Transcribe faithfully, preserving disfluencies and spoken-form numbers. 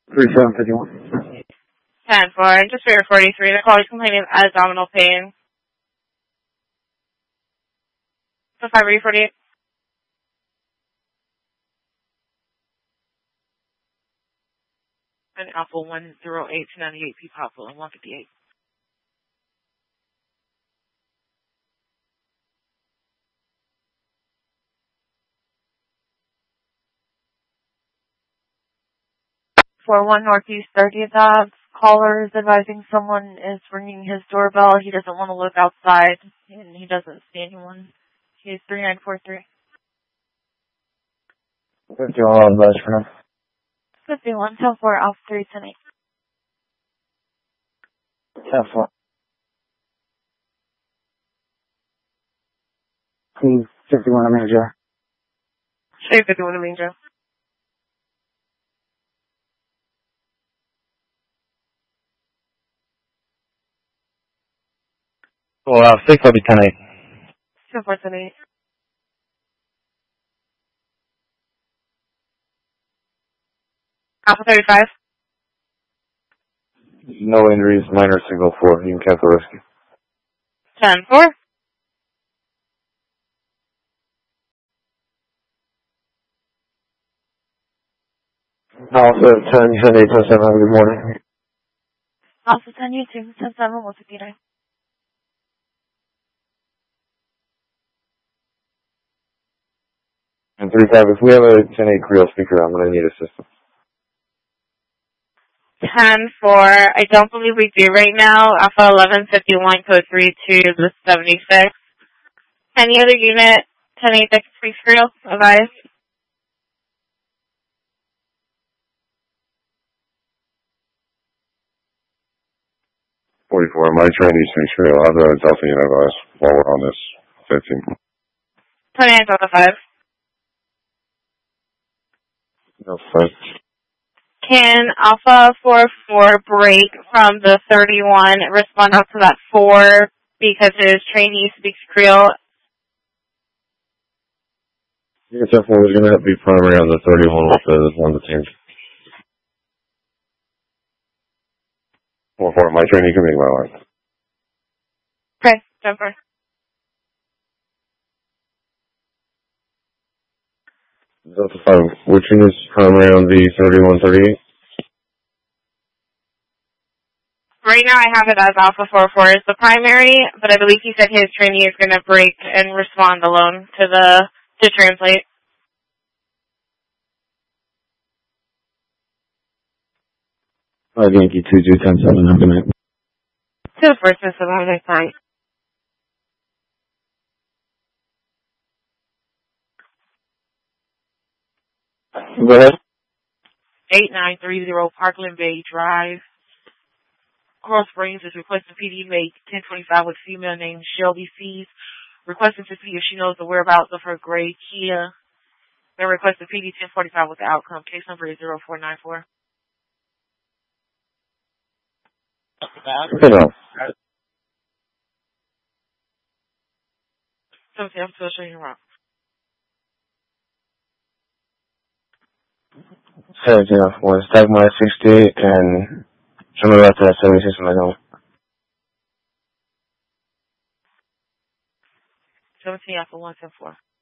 three seven five one. ten four, just for your forty-three. The caller is complaining of abdominal pain. So five, are you forty-eight? And Alpha one zero eight two ninety-eight, P Papa, and one fifty-eight. four one Northeast thirtieth Ave. Caller is advising someone is ringing his doorbell. He doesn't want to look outside, and he doesn't see anyone. He's three nine four three. fifty-one advice for now. fifty-one, ten four, Alpha three ten eight. ten four. Please, fifty-one, I'm Joe. Say fifty-one, I'm Joe. Well, uh, six, I'll be ten eight. ten four, ten eight. Alpha thirty-five. No injuries, minor signal four. You can cancel rescue. ten four. Alpha ten, ten eight, ten seven, have a good morning. Alpha ten, you two, ten seven, one fifty-nine. And three five, if we have a ten eight Creole speaker, I'm going to need assistance. ten four. I don't believe we do right now. Alpha eleven fifty-one, code three two, the seventy-six. Any other unit, ten eight that can speak Creole, advise? forty-four, my Chinese speaks Creole. I'll have the Delta unit advise while we're on this fifteen. twenty-nine Delta five. No, fine. Can Alpha four four break from the thirty-one, respond out to that four because his trainee speaks Creole? Yes, F four is going to be primary on the thirty-one with the one to change. four four, my trainee can make my line. Okay, jumper. Delta five, which unit's primary on the thirty-one thirty-eight? Right now I have it as Alpha four four is the primary, but I believe he said his trainee is going to break and respond alone to the, to translate. five Yankee two two ten seven, have a good night. Two first miss of our next time. Go ahead. eight nine three zero Parkland Bay Drive. Coral Springs is requesting P D make ten twenty-five with female named Shelby Fees. Requesting to see if she knows the whereabouts of her gray Kia. Then requesting P D ten forty-five with the outcome. Case number is zero four nine four. Good enough. Something I'm still showing you wrong. seventeen oh four, stack my sixty-eight, and show me about that seventy-six on my own. seventeen Alpha one ten four.